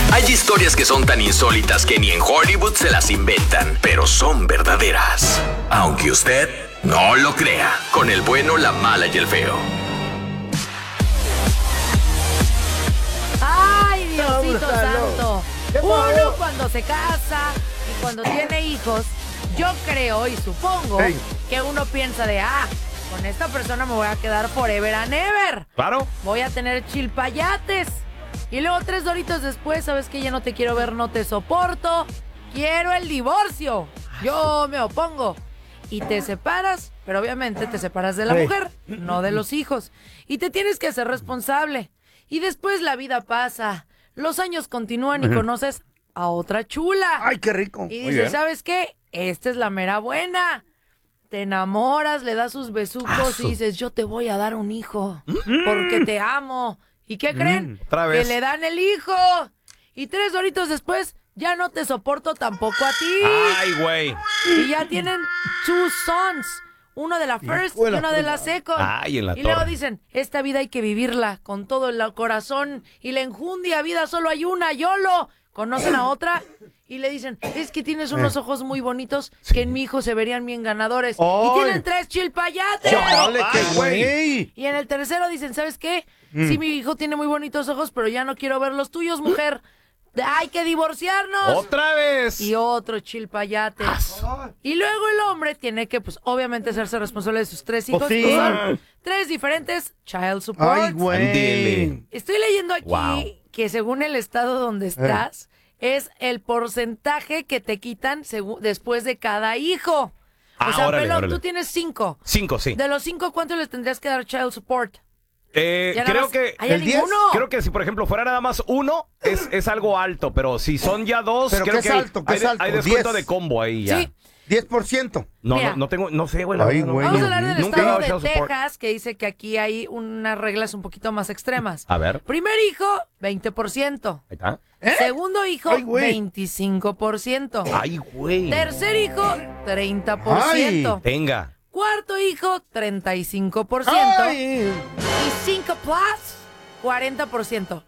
Hay historias que son tan insólitas que ni en Hollywood se las inventan, pero son verdaderas. Aunque usted no lo crea, con el bueno, la mala y el feo. ¡Ay, Diosito santo! Uno cuando se casa y cuando tiene hijos, yo creo y supongo que uno piensa de, con esta persona me voy a quedar forever and ever. Claro. Voy a tener chilpayates. Y luego 3 doritos después, ¿sabes qué? Ya no te quiero ver, no te soporto. Quiero el divorcio. Yo me opongo. Y te separas, pero obviamente te separas de la mujer, no de los hijos. Y te tienes que hacer responsable. Y después la vida pasa. Los años continúan y conoces a otra chula. ¡Ay, qué rico! Y dices, ¿sabes qué? Esta es la mera buena. Te enamoras, le das sus besucos y dices, yo te voy a dar un hijo porque te amo. ¿Y qué creen? Otra vez. Que le dan el hijo. Y 3 doritos después, ya no te soporto tampoco a ti. Ay, güey. Y ya tienen 2 sons. Uno de la first y uno de la second. Ay, en la y luego torre. dicen, esta vida hay que vivirla con todo el corazón y la enjundia vida solo hay una, YOLO. Conocen a otra y le dicen, es que tienes unos ojos muy bonitos que en mi hijo se verían bien ganadores. Y tienen 3 chilpayates. ¡Chale, qué Ay, güey! Y en el tercero dicen, ¿sabes qué? Sí, mi hijo tiene muy bonitos ojos, pero ya no quiero ver los tuyos, mujer. ¡Hay que divorciarnos! ¡Otra vez! Y otro chilpayate. Y luego el hombre tiene que, pues, obviamente hacerse responsable de sus 3 hijos. Pues sí. Que son 3 diferentes child support. ¡Ay, güey! Ándele. Estoy leyendo aquí Wow. que según el estado donde estás, es el porcentaje que te quitan después de cada hijo. O sea, órale, Pelón, órale. tú tienes 5. 5, sí. De los 5, ¿cuánto les tendrías que dar child support? Ya nada Creo más- que... ¿Hay ¿el 10? ninguno? Creo que si, por ejemplo, fuera nada más 1, es algo alto. Pero si son ya 2, ¿Pero creo qué que es alto? ¿Qué hay, es alto? hay descuento 10. de combo ahí ya. Sí. 10%. Mira. No tengo... No sé, güey. Ay, güey. Vamos a hablar del Nunca he estado dado de child support. Texas, que dice que aquí hay unas reglas un poquito más extremas. A ver. Primer hijo, 20%. Ahí está. Segundo hijo, Ay, güey. 25%. Ay, güey. Tercer hijo, 30%. Venga. Cuarto hijo, 35%. ¡Ay! Y 5 plus, 40%.